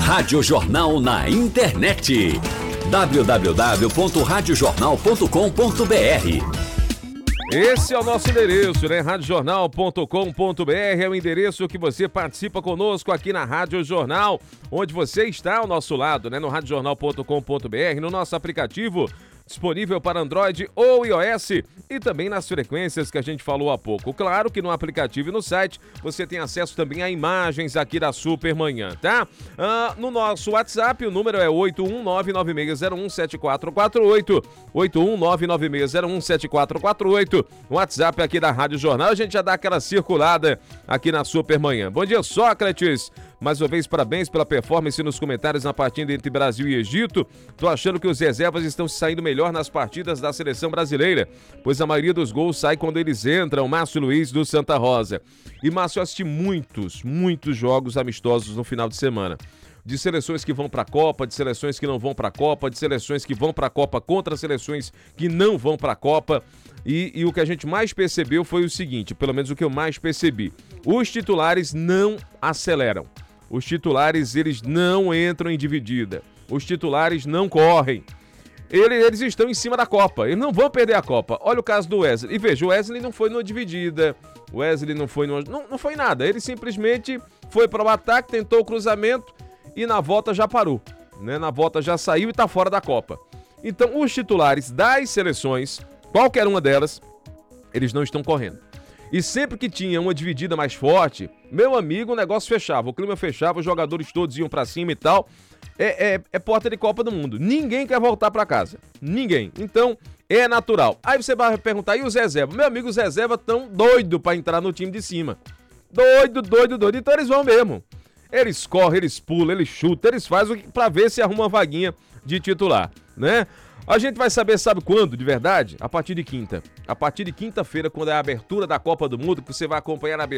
Rádio Jornal na internet. www.radiojornal.com.br. Esse é o nosso endereço, né? radiojornal.com.br é o endereço que você participa conosco aqui na Rádio Jornal, onde você está ao nosso lado, né? No radiojornal.com.br, no nosso aplicativo disponível para Android ou iOS e também nas frequências que a gente falou há pouco. Claro que no aplicativo e no site você tem acesso também a imagens aqui da Supermanhã, tá? No nosso WhatsApp, o número é 81996017448, 81996017448, o WhatsApp aqui da Rádio Jornal. A gente já dá aquela circulada aqui na Supermanhã. Bom dia, Sócrates! Mais uma vez, parabéns pela performance nos comentários na partida entre Brasil e Egito. Tô achando que os reservas estão se saindo melhor nas partidas da seleção brasileira, pois a maioria dos gols sai quando eles entram. Márcio Luiz do Santa Rosa. E, Márcio, eu assisti muitos jogos amistosos no final de semana. De seleções que vão para a Copa, de seleções que não vão para a Copa, de seleções que vão para a Copa contra seleções que não vão para a Copa. E o que a gente mais percebeu foi o seguinte, pelo menos o que eu mais percebi. Os titulares não aceleram. Os titulares, eles não entram em dividida. Os titulares não correm. Eles estão em cima da Copa. Eles não vão perder a Copa. Olha o caso do Wesley. E veja, o Wesley não foi numa dividida. O Wesley não foi não foi nada. Ele simplesmente foi para o ataque, tentou o cruzamento e na volta já parou, né? Na volta já saiu e está fora da Copa. Então, os titulares das seleções, qualquer uma delas, eles não estão correndo. E sempre que tinha uma dividida mais forte, meu amigo, o negócio fechava, o clima fechava, os jogadores todos iam pra cima e tal. É porta de Copa do Mundo. Ninguém quer voltar pra casa. Ninguém. Então, é natural. Aí você vai perguntar, e os reservas? Meu amigo, os reservas tão doidos pra entrar no time de cima. Doido. Então eles vão mesmo. Eles correm, eles pulam, eles chutam, eles fazem pra ver se arruma uma vaguinha de titular, né? A gente vai saber, sabe quando, de verdade? A partir de quinta. A partir de quinta-feira, quando é a abertura da Copa do Mundo, que você vai acompanhar a abertura